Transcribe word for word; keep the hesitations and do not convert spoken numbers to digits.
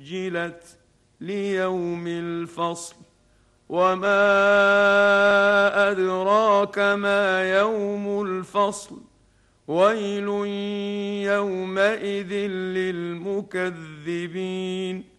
أجلت ليوم الفصل وما أدراك ما يوم الفصل ويل يومئذ للمكذبين